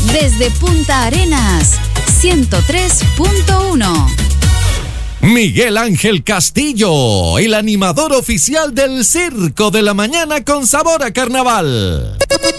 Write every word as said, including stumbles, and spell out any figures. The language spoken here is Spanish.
Desde Punta Arenas, ciento tres punto uno. Miguel Ángel Castillo, el animador oficial del Circo de la Mañana con sabor a carnaval.